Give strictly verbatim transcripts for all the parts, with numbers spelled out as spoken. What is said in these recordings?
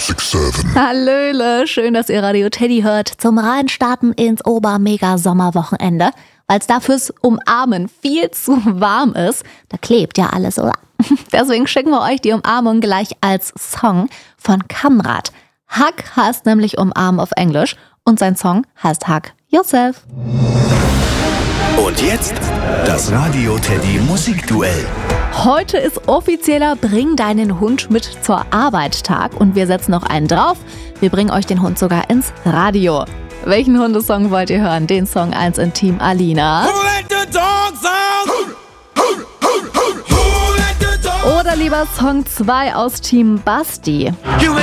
six seven. Hallöle, schön, dass ihr Radio Teddy hört. Zum Reinstarten ins Ober-Mega-Sommerwochenende. Weil es da fürs Umarmen viel zu warm ist. Da klebt ja alles, oder? Deswegen schicken wir euch die Umarmung gleich als Song von Kamrat. Hug heißt nämlich umarmen auf Englisch und sein Song heißt Hug Yourself. Und jetzt das Radio Teddy Musikduell. Heute ist offizieller Bring deinen Hund mit zur Arbeit Tag und wir setzen noch einen drauf. Wir bringen euch den Hund sogar ins Radio. Welchen Hundesong wollt ihr hören? Den Song eins in Team Alina. Oder lieber Song zwei aus Team Basti.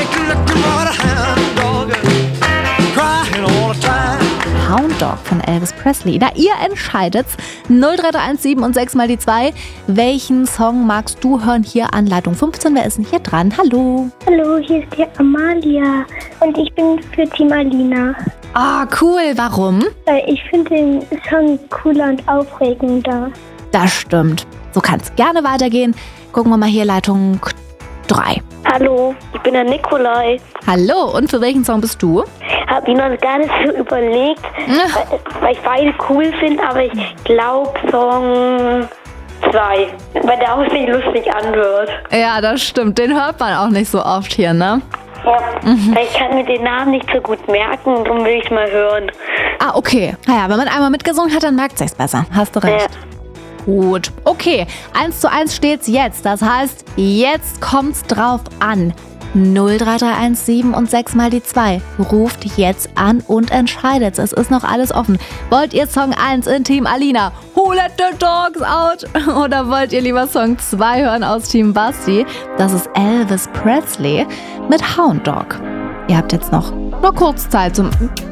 Hound Dog von Elvis Presley. Da ihr entscheidet's. null drei drei eins sieben und sechs mal die zwei. Welchen Song magst du hören? Hier an Leitung fünfzehn. Wer ist denn hier dran? Hallo. Hallo, hier ist die Amalia und ich bin für Team Alina. Ah, cool. Warum? Weil ich finde den Song cooler und aufregender. Das stimmt. So kann's gerne weitergehen. Gucken wir mal hier Leitung drei. Hallo, ich bin der Nikolai. Hallo, und für welchen Song bist du? Hab mir noch gar nicht so überlegt, weil, weil ich beide cool finde, aber ich glaube Song zwei, weil der auch sich lustig anhört. Ja, das stimmt. Den hört man auch nicht so oft hier, ne? Ja, mhm. Weil ich kann mir den Namen nicht so gut merken, darum will ich mal hören. Ah, okay. Naja, wenn man einmal mitgesungen hat, dann merkt sich's besser. Hast du recht. Ja. Gut, okay. eins zu eins steht's jetzt. Das heißt, jetzt kommt's drauf an. null drei drei eins sieben und sechs mal die zwei. Ruft jetzt an und entscheidet. Es ist noch alles offen. Wollt ihr Song eins in Team Alina? Who let the dogs out? Oder wollt ihr lieber Song zwei hören aus Team Basti? Das ist Elvis Presley mit Hound Dog. Ihr habt jetzt noch nur kurz Zeit zum